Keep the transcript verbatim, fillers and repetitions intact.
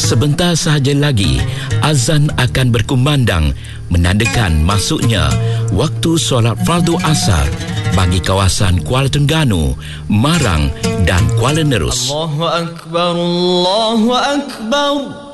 Sebentar sahaja lagi azan akan berkumandang menandakan masuknya waktu solat fardu asar bagi kawasan Kuala Terengganu, Marang dan Kuala Nerus. Allahu Akbar, Allahu Akbar.